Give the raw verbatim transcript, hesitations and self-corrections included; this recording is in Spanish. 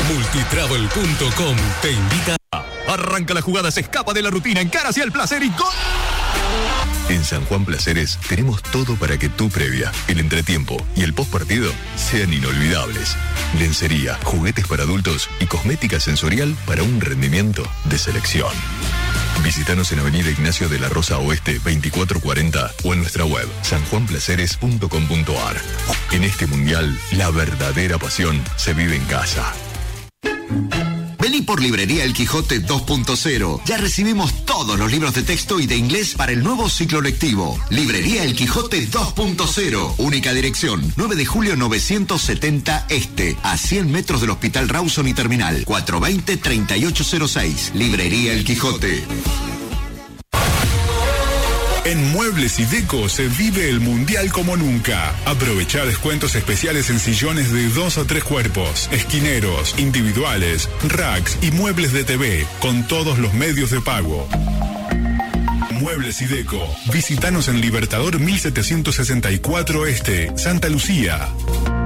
multitravel punto com te invita a... Arranca la jugada, se escapa de la rutina, encara hacia el placer y ¡gol! En San Juan Placeres tenemos todo para que tu previa, el entretiempo y el postpartido sean inolvidables. Lencería, juguetes para adultos y cosmética sensorial para un rendimiento de selección. Visítanos en Avenida Ignacio de la Rosa Oeste veinticuatro cuarenta o en nuestra web san juan placeres punto com punto a r. En este mundial, la verdadera pasión se vive en casa. Vení por Librería El Quijote dos punto cero. Ya recibimos todos los libros de texto y de inglés para el nuevo ciclo lectivo. Librería El Quijote dos punto cero. Única dirección, nueve de julio novecientos setenta Este, a cien metros del Hospital Rawson y Terminal. cuatro veinte, treinta y ocho cero seis. Librería El Quijote. En Muebles y Deco se vive el Mundial como nunca. Aprovecha descuentos especiales en sillones de dos a tres cuerpos, esquineros, individuales, racks y muebles de T V, con todos los medios de pago. Muebles y Deco. Visítanos en Libertador mil setecientos sesenta y cuatro Este, Santa Lucía.